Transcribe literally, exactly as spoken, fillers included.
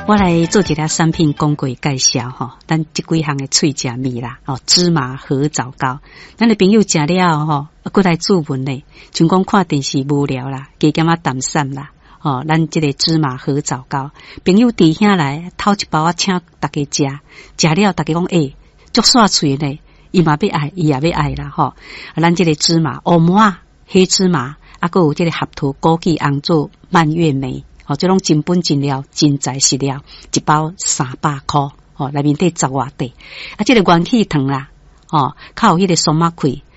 我来做一个产品广告介绍吼，咱这几项的脆食米啦，哦，芝麻和枣糕，咱的朋友食了吼，过来注文咧，像讲看电视无聊啦，加减啊淡散啦，哦，咱这个芝麻和枣糕，朋友弟兄来偷一包啊，请大家食，食了大家讲诶，足煞脆咧，伊嘛要爱，伊也要爱啦吼，啊，咱这个芝麻、黑麻、黑芝麻，啊，还有这个合桃、枸杞、红枣、蔓越莓。哦，这种真本真料、真材实料，一包三百块，哦，内面得十外块。啊，这个元气糖啦，哦，靠迄个松麻块，